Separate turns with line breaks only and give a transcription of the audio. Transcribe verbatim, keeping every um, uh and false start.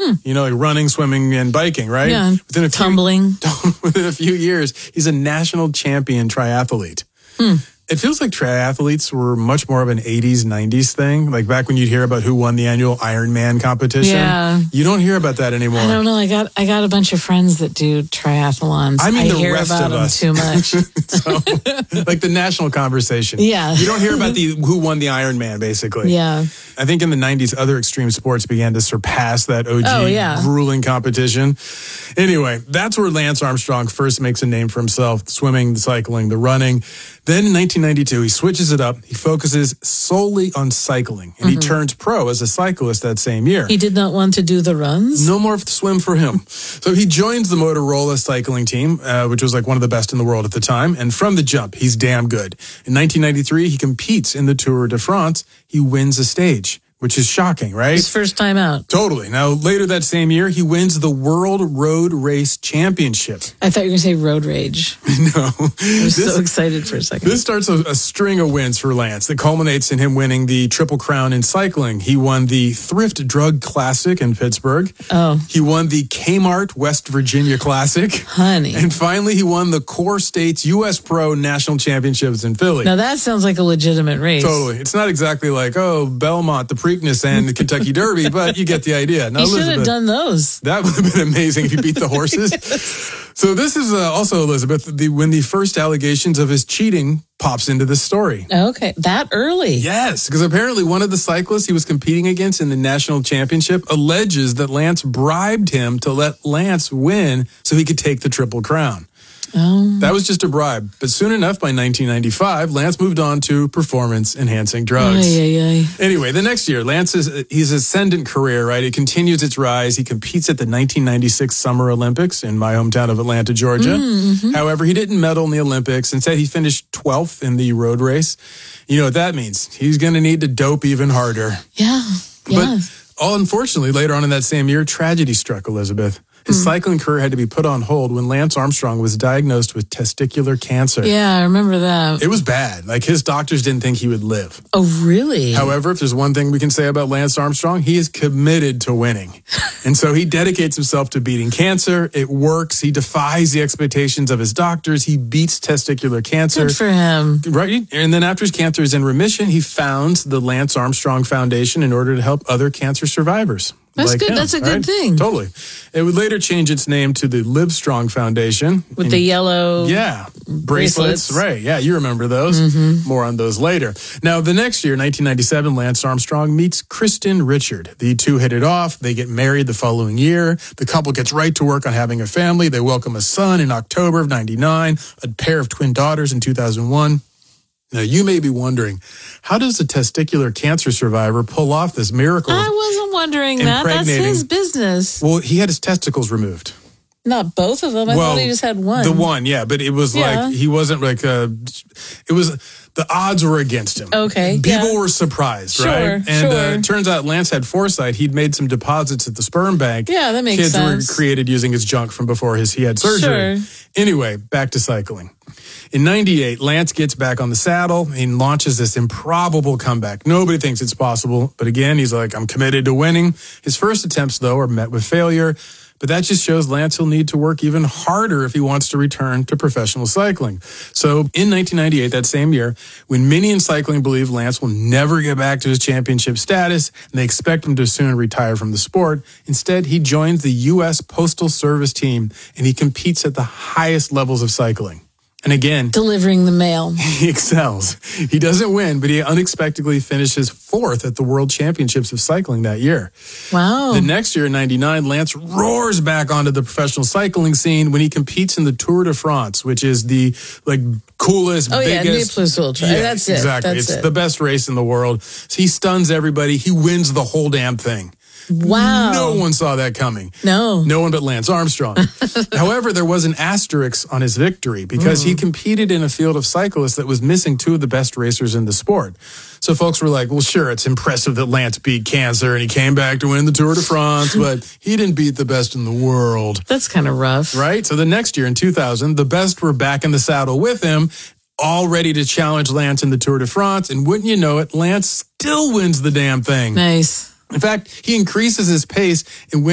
Hmm.
You know, like running, swimming, and biking, right?
Yeah,
within a few,
tumbling.
Within a few years, he's a national champion triathlete.
Hmm.
It feels like triathletes were much more of an eighties, nineties thing. Like back when you'd hear about who won the annual Ironman competition.
Yeah.
You don't hear about that anymore.
I don't know. I got I got a bunch of friends that do triathlons.
I mean,
I
the
hear
rest
about
of
them
us.
too much.
So, like the national conversation.
Yeah.
You don't hear about the who won the Ironman, basically.
Yeah.
I think in the nineties, other extreme sports began to surpass that O G
Oh, yeah.
grueling competition. Anyway, that's where Lance Armstrong first makes a name for himself, swimming, the cycling, the running. Then in nineteen ninety-two, he switches it up. He focuses solely on cycling, and mm-hmm. he turns pro as a cyclist that same year.
He did not want to do the runs?
No more swim for him. So he joins the Motorola cycling team, uh, which was like one of the best in the world at the time. And from the jump, he's damn good. In nineteen ninety-three, he competes in the Tour de France. He wins a stage, which is shocking, right?
His first time out.
Totally. Now, later that same year, he wins the World Road Race Championship.
I thought you were going to say road rage.
No.
I was this, so excited for a second.
This starts a, a string of wins for Lance that culminates in him winning the Triple Crown in cycling. He won the Thrift Drug Classic in Pittsburgh.
Oh.
He won the Kmart West Virginia Classic.
Honey.
And finally, he won the Core States U S Pro National Championships in Philly.
Now, that sounds like a legitimate race.
Totally. It's not exactly like, oh, Belmont, the Preakness, and the Kentucky Derby, but you get the idea. Now,
he should have done those.
That would have been amazing if he beat the horses. So this is uh, also, Elizabeth, the, when the first allegations of his cheating pops into this story.
Okay, that early?
Yes, because apparently one of the cyclists he was competing against in the national championship alleges that Lance bribed him to let Lance win so he could take the Triple Crown.
Oh.
That was just a bribe. But soon enough, by nineteen ninety-five, Lance moved on to performance-enhancing drugs.
Ay, ay, ay.
Anyway, the next year, Lance's his ascendant career, right? It continues its rise. He competes at the nineteen ninety-six Summer Olympics in my hometown of Atlanta, Georgia.
Mm-hmm.
However, he didn't medal in the Olympics. Instead, he finished twelfth in the road race. You know what that means? He's going to need to dope even harder.
Yeah.
But
yeah.
oh, unfortunately, later on in that same year, tragedy struck Elizabeth. His mm. cycling career had to be put on hold when Lance Armstrong was diagnosed with testicular cancer.
Yeah, I remember that.
It was bad. Like, his doctors didn't think he would live.
Oh, really?
However, if there's one thing we can say about Lance Armstrong, he is committed to winning. And so he dedicates himself to beating cancer. It works. He defies the expectations of his doctors. He beats testicular cancer.
Good for him.
Right? And then after his cancer is in remission, he founds the Lance Armstrong Foundation in order to help other cancer survivors.
That's
like
good.
him,
That's a good
right?
thing.
Totally. It would later change its name to the Livestrong Foundation.
With the yellow
yeah, bracelets.
bracelets.
Right. Yeah, you remember those.
Mm-hmm.
More on those later. Now, the next year, nineteen ninety-seven, Lance Armstrong meets Kristen Richard. The two hit it off. They get married the following year. The couple gets right to work on having a family. They welcome a son in October of ninety-nine, a pair of twin daughters in two thousand one. Now, you may be wondering, how does a testicular cancer survivor pull off this miracle?
I wasn't wondering that. That's his business.
Well, he had his testicles removed.
Not both of them. I
well,
thought he just had one.
The one, yeah. But it was
yeah.
like, he wasn't like a, it was, the odds were against him.
Okay.
People
yeah.
were surprised,
sure,
right? And
sure.
uh, it turns out Lance had foresight. He'd made some deposits at the sperm bank.
Yeah, that makes
Kids
sense.
were created using his junk from before his he had surgery.
Sure.
Anyway, back to cycling. In ninety-eight, Lance gets back on the saddle and launches this improbable comeback. Nobody thinks it's possible, but again, he's like, I'm committed to winning. His first attempts, though, are met with failure, but that just shows Lance will need to work even harder if he wants to return to professional cycling. So in nineteen ninety-eight, that same year, when many in cycling believe Lance will never get back to his championship status and they expect him to soon retire from the sport, instead he joins the U S Postal Service team and he competes at the highest levels of cycling. And again,
delivering the mail.
He excels. He doesn't win, but he unexpectedly finishes fourth at the World Championships of Cycling that year.
Wow.
The next year, in ninety-nine, Lance roars back onto the professional cycling scene when he competes in the Tour de France, which is the like coolest,
oh,
biggest.
Oh, yeah, Ne Plus Ultra.
Yeah,
That's it.
Exactly.
That's
it's
it.
the best race in the world. So he stuns everybody. He wins the whole damn thing.
Wow.
No one saw that coming.
No.
No one but Lance Armstrong. However, there was an asterisk on his victory because mm. he competed in a field of cyclists that was missing two of the best racers in the sport. So folks were like, well, sure, it's impressive that Lance beat cancer and he came back to win the Tour de France, but he didn't beat the best in the world.
That's kind of rough.
Right? So the next year in two thousand, the best were back in the saddle with him, all ready to challenge Lance in the Tour de France. And wouldn't you know it, Lance still wins the damn thing.
Nice.
In fact, he increases his pace and wins